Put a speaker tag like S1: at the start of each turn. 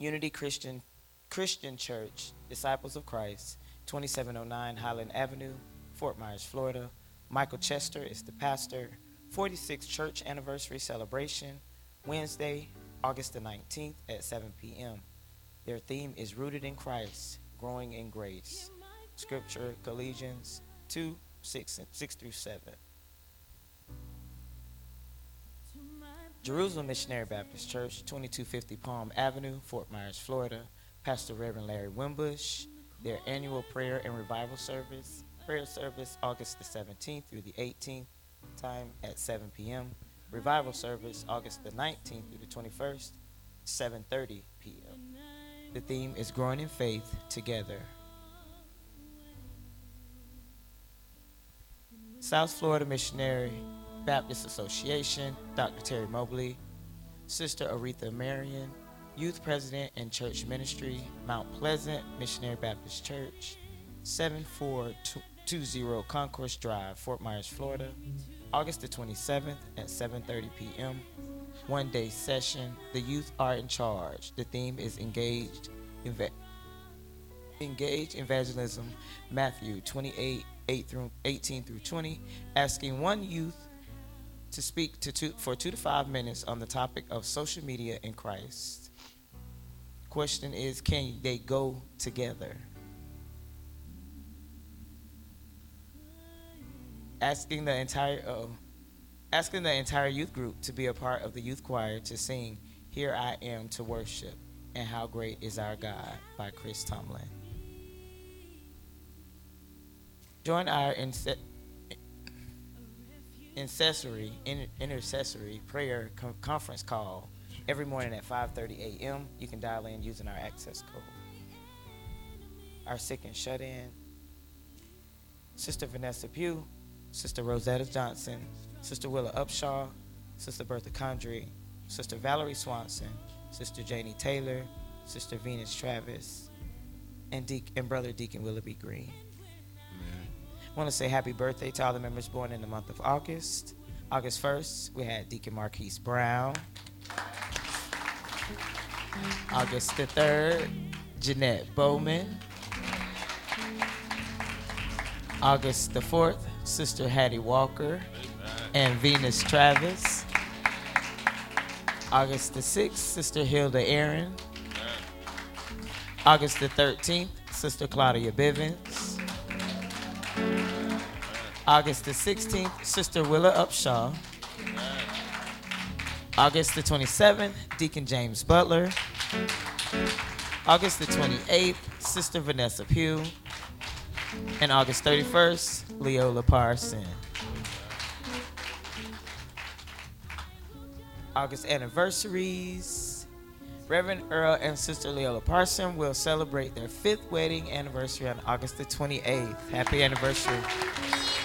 S1: Unity Christian Church, Disciples of Christ, 2709 Highland Avenue, Fort Myers, Florida. Michael Chester is the pastor. 46th Church Anniversary Celebration, Wednesday, August the 19th at 7 p.m. Their theme is Rooted in Christ, Growing in Grace. Scripture, Galatians 2, 6 through 7. Jerusalem Missionary Baptist Church, 2250 Palm Avenue, Fort Myers, Florida. Pastor Reverend Larry Wimbush. Their annual prayer and revival service. Prayer service August the 17th through the 18th, time at 7 p.m. Revival service August the 19th through the 21st, 7:30 p.m. The theme is Growing in Faith Together. South Florida Missionary Baptist Association, Dr. Terry Mobley. Sister Aretha Marion, Youth President and Church Ministry, Mount Pleasant Missionary Baptist Church, 7420 Concourse Drive, Fort Myers, Florida, August the 27th at 7:30 p.m. One-day session. The youth are in charge. The theme is Engaged Evangelism, Matthew 28, 18 through 20, asking one youth to speak for 2 to 5 minutes on the topic of social media in Christ. Question is, can they go together? Asking the entire youth group to be a part of the youth choir to sing Here I Am to Worship and How Great Is Our God by Chris Tomlin. Join our intercessory prayer conference call every morning at 5:30 a.m. You can dial in using our access code. Our sick and shut-in, Sister Vanessa Pugh, Sister Rosetta Johnson, Sister Willa Upshaw, Sister Bertha Condry, Sister Valerie Swanson, Sister Janie Taylor, Sister Venus Travis, and Brother Deacon Willoughby Green. I want to say happy birthday to all the members born in the month of August. August 1st, we had Deacon Marquise Brown. August the 3rd, Jeanette Bowman. August the 4th, Sister Hattie Walker and Venus Travis. August the 6th, Sister Hilda Aaron. August the 13th, Sister Claudia Bivens. August the 16th, Sister Willa Upshaw. August the 27th, Deacon James Butler. August the 28th, Sister Vanessa Pugh. And August 31st, Leola Parson. August anniversaries. Reverend Earl and Sister Leola Parson will celebrate their 5th wedding anniversary on August the 28th. Happy anniversary.